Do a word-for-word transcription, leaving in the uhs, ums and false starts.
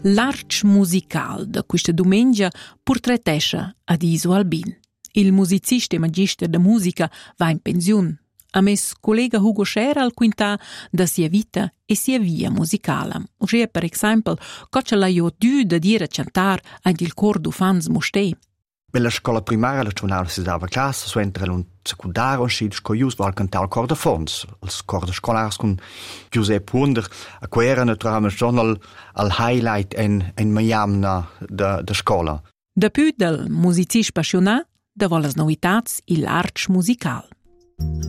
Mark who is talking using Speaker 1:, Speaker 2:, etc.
Speaker 1: L'arch musical da questa domenica portrettescha ad Iso Albin. Il musicista e magister de musica va in pensiun. A mes collega Hugo Scher al quintà da sia vita e sia via musicala. Ossia, per esempio, cosa l'ha io dü da dire a cantar ad il cor d'ufans mostei.
Speaker 2: Nella scuola primaria la giornata si dava classe, su entra un secondario e si scoius va al cantare al cor de fons, als cor de scolars con Giuseppe Wunder, a cui era naturalmente giorno al, al highlight en, en maiamna de, de scola.
Speaker 1: Da più del musicista passionà, da volas novitats il arch musical.